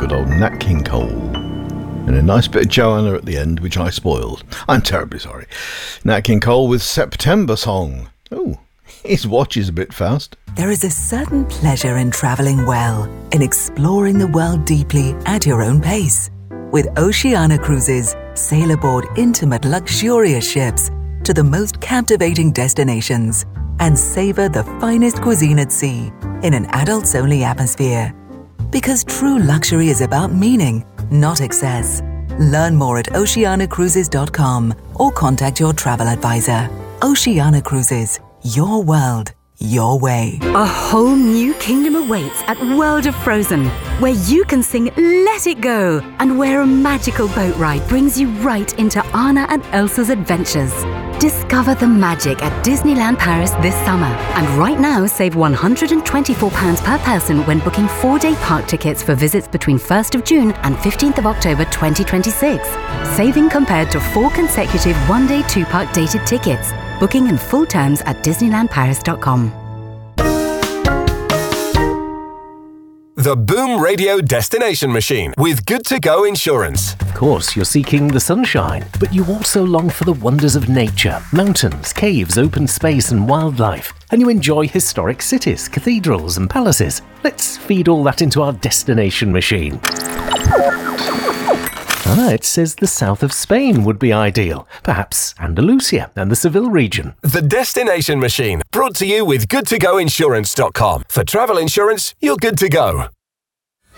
good old Nat King Cole. And a nice bit of Joanna at the end, which I spoiled. I'm terribly sorry. Nat King Cole with September Song. Oh, his watch is a bit fast. There is a certain pleasure in travelling well, in exploring the world deeply at your own pace. With Oceania Cruises, sail aboard intimate, luxurious ships to the most captivating destinations and savour the finest cuisine at sea in an adults-only atmosphere. Because true luxury is about meaning, not excess. Learn more at oceanacruises.com or contact your travel advisor. Oceania Cruises, your world, your way. A whole new kingdom awaits at World of Frozen, where you can sing Let It Go, and where a magical boat ride brings you right into Anna and Elsa's adventures. Discover the magic at Disneyland Paris this summer. And right now, save £124 per person when booking 4-day park tickets for visits between 1st of June and 15th of October 2026. Saving compared to 4 consecutive 1-day 2-park dated tickets. Booking and full terms at DisneylandParis.com. The Boom Radio Destination Machine with Good To Go Insurance. Of course, you're seeking the sunshine, but you also long for the wonders of nature, mountains, caves, open space and wildlife. And you enjoy historic cities, cathedrals and palaces. Let's feed all that into our destination machine. It says the south of Spain would be ideal. Perhaps Andalusia and the Seville region. The Destination Machine, brought to you with GoodToGoInsurance.com. For travel insurance, you're good to go.